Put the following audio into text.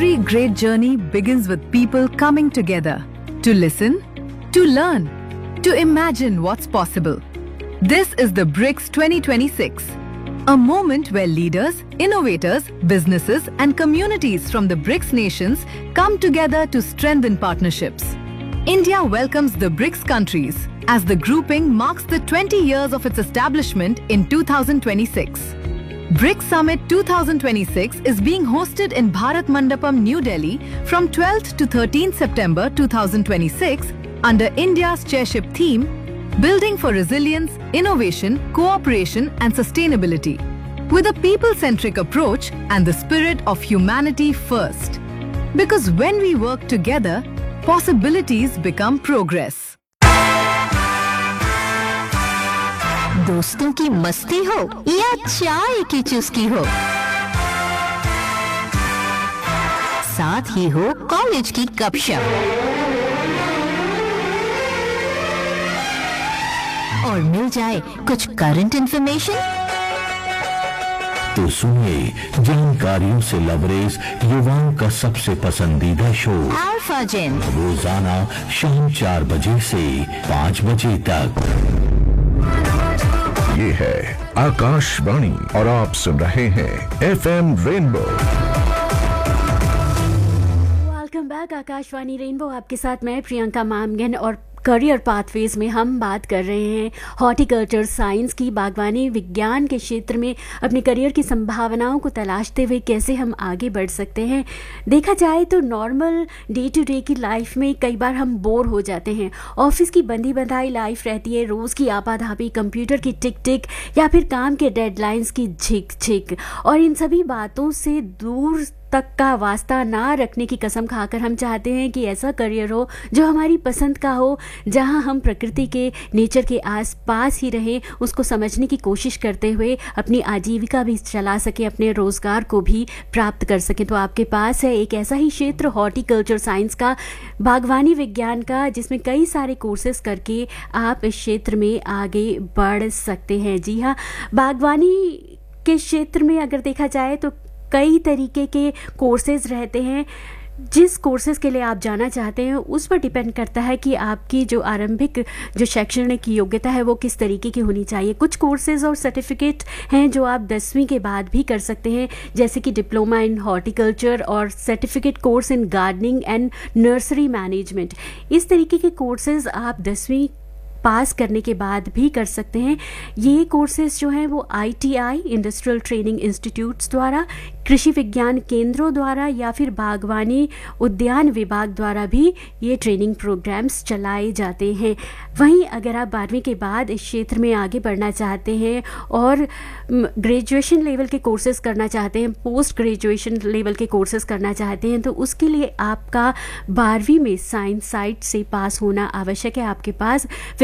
Every great journey begins with people coming together to listen, to learn, to imagine what's possible. This is the BRICS 2026, a moment where leaders, innovators, businesses and communities from the BRICS nations come together to strengthen partnerships. India welcomes the BRICS countries as the grouping marks the 20 years of its establishment in 2026. BRICS Summit 2026 is being hosted in Bharat Mandapam, New Delhi from 12th to 13th September 2026 under India's chairship theme, Building for Resilience, Innovation, Cooperation and Sustainability, with a people-centric approach and the spirit of humanity first. Because when we work together, possibilities become progress. दोस्तों की मस्ती हो या चाय की चुस्की हो, साथ ही हो कॉलेज की गपशप और मिल जाए कुछ करंट इंफॉर्मेशन, तो सुनिए जानकारियों से लबरेज युवाओं का सबसे पसंदीदा शो अल्फा जेन, रोजाना शाम 4 बजे से 5 बजे तक। ये है आकाशवाणी और आप सुन रहे हैं FM rainbow. Welcome back, Akashvani rainbow आपके साथ मैं प्रियंका मामगन। और करियर पाथवेज में हम बात कर रहे हैं हॉर्टिकल्चर साइंस की, बागवानी विज्ञान के क्षेत्र में अपने करियर की संभावनाओं को तलाशते हुए कैसे हम आगे बढ़ सकते हैं। देखा जाए तो नॉर्मल डे टू डे की लाइफ में कई बार हम बोर हो जाते हैं। ऑफिस की बंधी बंधाई लाइफ रहती है, रोज़ की आपाधापी, कंप्यूटर की टिक टिक या फिर काम के डेडलाइंस की झिक झिक, और इन सभी बातों से दूर तक का वास्ता ना रखने की कसम खाकर हम चाहते हैं कि ऐसा करियर हो जो हमारी पसंद का हो, जहां हम प्रकृति के, नेचर के आसपास ही रहें, उसको समझने की कोशिश करते हुए अपनी आजीविका भी चला सकें, अपने रोज़गार को भी प्राप्त कर सकें। तो आपके पास है एक ऐसा ही क्षेत्र हॉर्टिकल्चर साइंस का, बागवानी विज्ञान का, जिसमें कई सारे कोर्सेज करके आप इस क्षेत्र में आगे बढ़ सकते हैं। जी हाँ, बागवानी के क्षेत्र में अगर देखा जाए तो कई तरीके के कोर्सेज रहते हैं। जिस कोर्सेज के लिए आप जाना चाहते हैं उस पर डिपेंड करता है कि आपकी जो आरंभिक जो शैक्षणिक योग्यता है वो किस तरीके की होनी चाहिए। कुछ कोर्सेज और सर्टिफिकेट हैं जो आप 10वीं के बाद भी कर सकते हैं, जैसे कि डिप्लोमा इन हॉर्टिकल्चर और certificate course in gardening and nursery management. इस तरीके के कोर्सेज आप 10वीं पास करने के बाद भी कर सकते हैं। ये कोर्सेज जो हैं वो ITI इंडस्ट्रियल ट्रेनिंग इंस्टीट्यूट्स द्वारा, कृषि विज्ञान केंद्रों द्वारा या फिर बागवानी उद्यान विभाग द्वारा भी ये ट्रेनिंग प्रोग्राम्स चलाए जाते हैं। वहीं अगर आप 12वीं के बाद इस क्षेत्र में आगे बढ़ना चाहते हैं और ग्रेजुएशन लेवल के कोर्सेज करना चाहते हैं, पोस्ट ग्रेजुएशन लेवल के कोर्सेज करना चाहते हैं, तो उसके लिए आपका 12वीं में साइंस साइट से पास होना आवश्यक है। आपके पास